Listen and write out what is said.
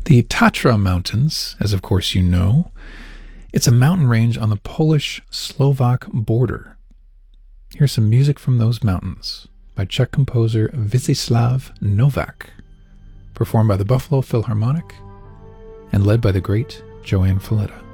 The Tatra Mountains, as of course you know, it's a mountain range on the Polish-Slovak border. Here's some music from those mountains by Czech composer Vítislav Novák, performed by the Buffalo Philharmonic and led by the great Joanne Falletta.